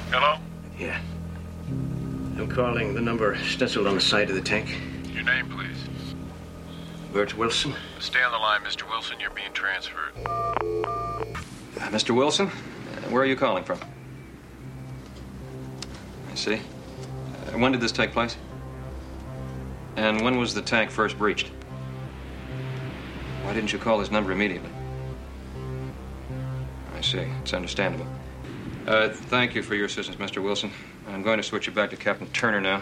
Hello? Yeah. I'm calling the number stenciled on the side of the tank. Your name, please. Bert Wilson. Stay on the line, Mr. Wilson. You're being transferred. Mr. Wilson, where are you calling from? I see. When did this take place? And when was the tank first breached? Why didn't you call this number immediately? I see. It's understandable. Thank you for your assistance, Mr. Wilson. I'm going to switch you back to Captain Turner now.